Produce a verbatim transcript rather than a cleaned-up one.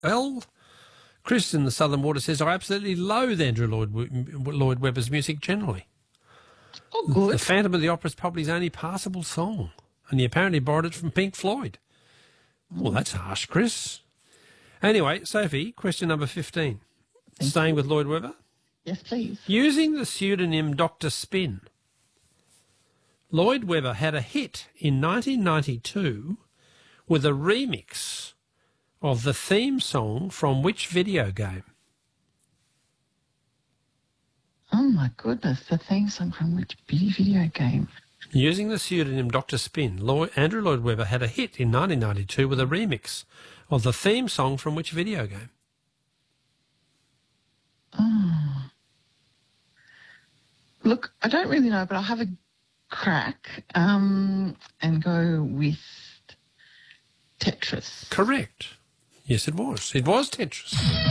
Well, Chris in the Southern Water says, I absolutely loathe Andrew Lloyd, Lloyd Webber's music generally. Oh, good. The Phantom of the Opera is probably his only passable song, and he apparently borrowed it from Pink Floyd. Well, that's harsh, Chris. Anyway, Sophie, question number fifteen. Thank Staying you. with Lloyd Webber. Yes, please. Using the pseudonym Doctor Spin, Lloyd Webber had a hit in nineteen ninety-two with a remix of the theme song from which video game? Oh, my goodness. The theme song from which video game? Using the pseudonym Doctor Spin, Lloyd, Andrew Lloyd Webber had a hit in nineteen ninety-two with a remix of the theme song from which video game? Oh. Look, I don't really know, but I'll have a crack um, and go with Tetris. Correct. Yes, it was. It was Tetris.